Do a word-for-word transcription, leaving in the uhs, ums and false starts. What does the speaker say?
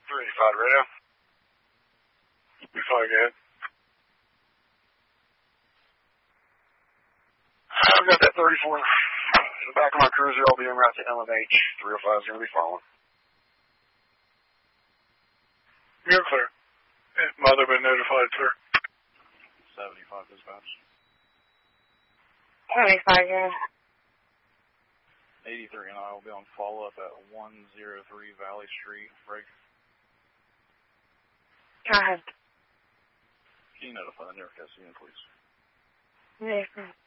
three eighty-five radio. Before I go ahead. I've got that thirty-four in the back of my cruiser. I'll be en route to L M H. three oh five is going to be following. You're clear. Mother been notified, sir. seventy-five dispatch. seventy-five, yeah. eighty-three and I will be on follow-up at one oh three Valley Street, break. Go ahead. Can you notify the nearest unit, please? Yeah.